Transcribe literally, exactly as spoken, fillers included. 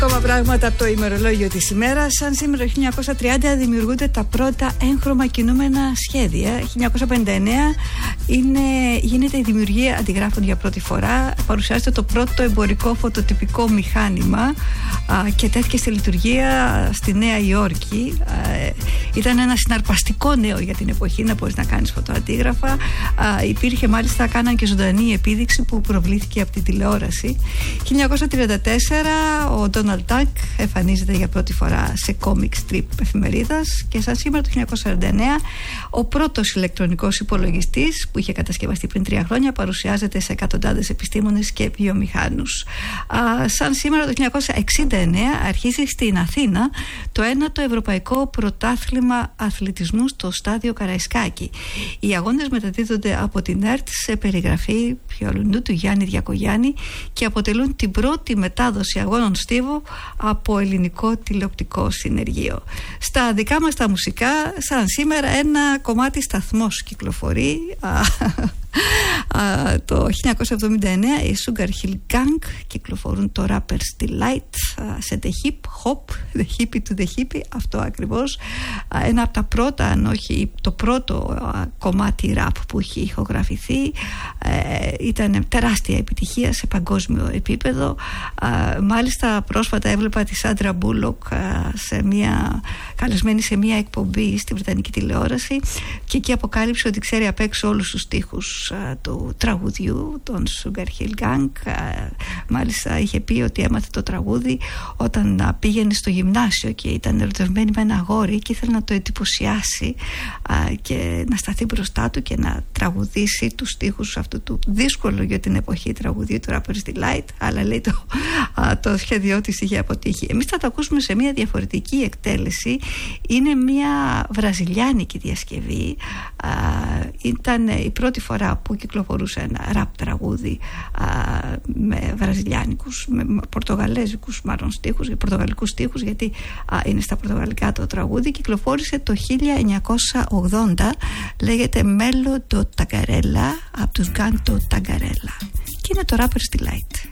Ακόμα πράγματα από το ημερολόγιο της ημέρας. Σαν σήμερα το χίλια εννιακόσια τριάντα δημιουργούνται τα πρώτα έγχρωμα κινούμενα σχέδια. χίλια εννιακόσια πενήντα εννέα είναι, γίνεται η δημιουργία αντιγράφων για πρώτη φορά. Παρουσιάζεται το πρώτο εμπορικό φωτοτυπικό μηχάνημα α, και τέθηκε στη λειτουργία στη Νέα Υόρκη. Α, ήταν ένα συναρπαστικό νέο για την εποχή να μπορείς να κάνεις φωτοαντίγραφα. Α, υπήρχε μάλιστα, κάναν και ζωντανή επίδειξη που προβλήθηκε από την τηλεόραση. χίλια εννιακόσια τριάντα τέσσερα ο Donald Duck εμφανίζεται για πρώτη φορά σε comic strip εφημερίδας, και σαν σήμερα το χίλια εννιακόσια σαράντα εννέα ο πρώτος ηλεκτρονικός υπολογιστής που είχε κατασκευαστεί πριν τρία χρόνια παρουσιάζεται σε εκατοντάδες επιστήμονες και βιομηχάνους. Α, σαν σήμερα το χίλια εννιακόσια εξήντα εννέα αρχίζει στην Αθήνα το ένατο Ευρωπαϊκό Πρωτάθλημα Αθλητισμού στο στάδιο Καραϊσκάκη. Οι αγώνες μεταδίδονται από την ΕΡΤ σε περιγραφή Πιολουνού του Γιάννη Διακογιάννη και αποτελούν την πρώτη μετάδοση αγώνων στίβου από ελληνικό τηλεοπτικό συνεργείο. Στα δικά μας τα μουσικά, σαν σήμερα ένα κομμάτι σταθμός κυκλοφορεί. Uh, το χίλια εννιακόσια εβδομήντα εννέα οι Sugar Hill Gang κυκλοφορούν το Rapper's Delight uh, σε The Hip Hop, The Hippie to the Hippie, αυτό ακριβώς. Uh, ένα από τα πρώτα, αν όχι το πρώτο uh, κομμάτι rap που έχει ηχογραφηθεί. Uh, ήταν τεράστια επιτυχία σε παγκόσμιο επίπεδο. Uh, μάλιστα πρόσφατα έβλεπα τη Σάντρα Μπούλοκ uh, σε μια, καλεσμένη σε μια εκπομπή στη βρετανική τηλεόραση, και εκεί αποκάλυψε ότι ξέρει απ' έξω όλους τους στίχους του τραγουδιού των Sugar Hill Gang. Μάλιστα είχε πει ότι έμαθε το τραγούδι όταν πήγαινε στο γυμνάσιο και ήταν ερωτευμένη με ένα αγόρι και ήθελε να το εντυπωσιάσει και να σταθεί μπροστά του και να τραγουδήσει τους στίχους αυτού του δύσκολου για την εποχή τραγουδιού του Rapper's Delight, αλλά λέει το, το σχέδιό της είχε αποτύχει. Εμείς θα το ακούσουμε σε μια διαφορετική εκτέλεση. Είναι μια βραζιλιάνικη διασκευή. Ήταν η πρώτη φορά που κυκλοφορούσε ένα ραπ τραγούδι α, με βραζιλιάνικους, με πορτογαλέζικους μάλλον στίχους, πορτογαλικούς στίχους, γιατί α, είναι στα πορτογαλικά το τραγούδι. Κυκλοφόρησε το χίλια εννιακόσια ογδόντα, λέγεται Melo do Tagarela από τους Gang do Tagarela και είναι το Rapper's Delight.